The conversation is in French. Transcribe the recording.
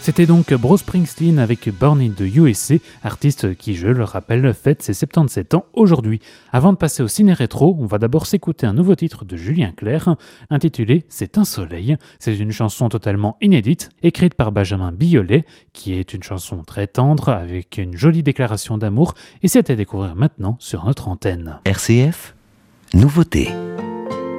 C'était donc Bruce Springsteen avec Born in the USA, artiste qui, je le rappelle, fête ses 77 ans aujourd'hui. Avant de passer au ciné rétro, on va d'abord s'écouter un nouveau titre de Julien Clerc, intitulé C'est un soleil. C'est une chanson totalement inédite, écrite par Benjamin Biolay, qui est une chanson très tendre, avec une jolie déclaration d'amour, et c'est à découvrir maintenant sur notre antenne. RCF, nouveauté.